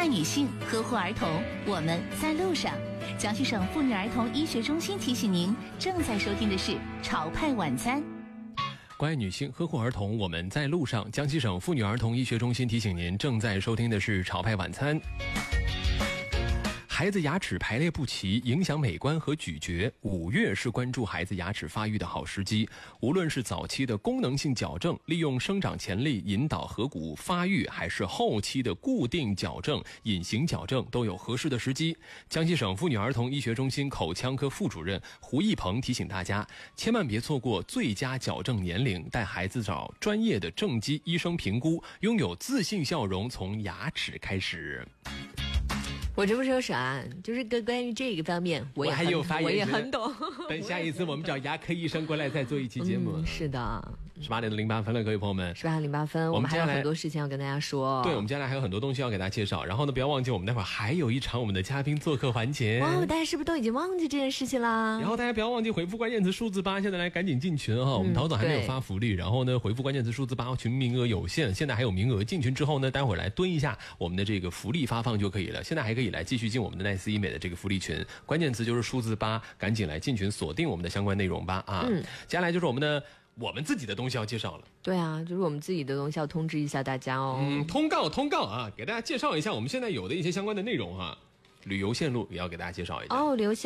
爱女性，呵护儿童，我们在路上。江西省妇女儿童医学中心提醒您，正在收听的是潮派晚餐。 关爱女性，呵护儿童，我们在路上。江西省妇女儿童医学中心提醒您，正在收听的是潮派晚餐。孩子牙齿排列不齐，影响美观和咀嚼。5月是关注孩子牙齿发育的好时机，无论是早期的功能性矫正，利用生长潜力引导颌骨发育，还是后期的固定矫正、隐形矫正，都有合适的时机。江西省妇女儿童医学中心口腔科副主任胡一鹏提醒大家，千万别错过最佳矫正年龄，带孩子找专业的正畸医生评估，拥有自信笑容从牙齿开始。 我这不说啥，就是关于这个方面，我也很懂。 等下一次我们找牙科医生过来再做一期节目。 是的 ，18点08分了，各位朋友们。 18点08分，我们还有很多事情要跟大家说。 对，我们接下来还有很多东西要给大家介绍。然后呢，不要忘记我们待会儿还有一场我们的嘉宾做客环节。 哇，大家是不是都已经忘记这件事情啦？ 然后大家不要忘记回复关键词数字8，现在来赶紧进群哈。我们陶总还没有发福利，然后呢，回复关键词数字8，群名额有限，现在还有名额。进群之后呢，待会儿来蹲一下我们的这个福利发放就可以了。现在还可以来继续进我们的奈斯医美的这个福利群，关键词就是数字8，赶紧来进群锁定我们的相关内容吧啊！接下来就是我们自己的东西要介绍了。 对啊，就是我们自己的东西要通知一下大家哦。 通告啊，给大家介绍一下我们现在有的一些相关的内容哈。旅游线路也要给大家介绍一下。 旅游线